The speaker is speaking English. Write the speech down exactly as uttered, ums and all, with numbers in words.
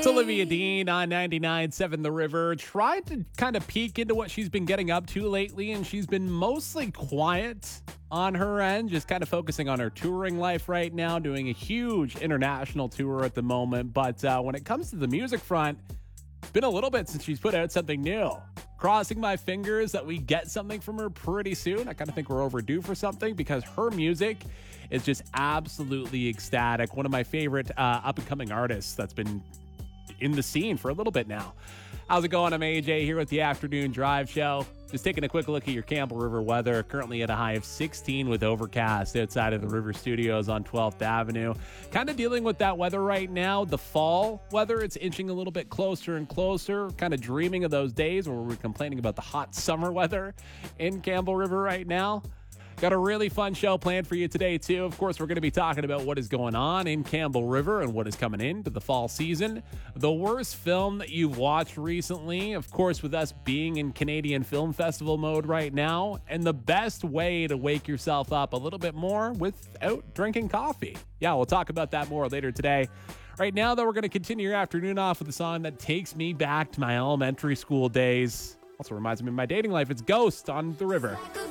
Olivia Dean on ninety-nine point seven The River. Tried to kind of peek into what she's been getting up to lately, and she's been mostly quiet on her end, just kind of focusing on her touring life right now, doing a huge international tour at the moment. But uh, when it comes to the music front, it's been a little bit since she's put out something new. Crossing my fingers that we get something from her pretty soon. I kind of think we're overdue for something because her music is just absolutely ecstatic. One of my favorite uh, up-and-coming artists that's been in the scene for a little bit now. How's it going? I'm A J here with the Afternoon Drive Show. Just taking a quick look at your Campbell River weather. Currently at a high of sixteen with overcast outside of the River Studios on twelfth Avenue. Kind of dealing with that weather right now. The fall weather, it's inching a little bit closer and closer. Kind of dreaming of those days where we're complaining about the hot summer weather in Campbell River right now. Got a really fun show planned for you today, too. Of course, we're going to be talking about what is going on in Campbell River and what is coming into the fall season. The worst film that you've watched recently, of course, with us being in Canadian Film Festival mode right now, and the best way to wake yourself up a little bit more without drinking coffee. Yeah, we'll talk about that more later today. Right now, though, we're going to continue your afternoon off with a song that takes me back to my elementary school days. Also reminds me of my dating life. It's Ghost on The River.